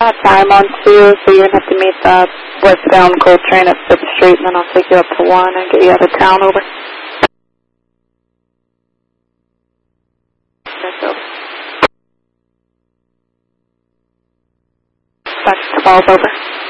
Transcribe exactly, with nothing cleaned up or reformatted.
Uh, time on two, so you're going to have to meet the westbound Gold train at fifth Street, and then I'll take you up to one and get you out of town, over. That's over. That's twelve, over.